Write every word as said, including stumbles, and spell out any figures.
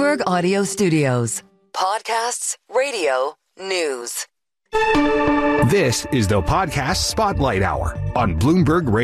Bloomberg Audio Studios. Podcasts, radio, news. This is the Podcast Spotlight Hour on Bloomberg Radio.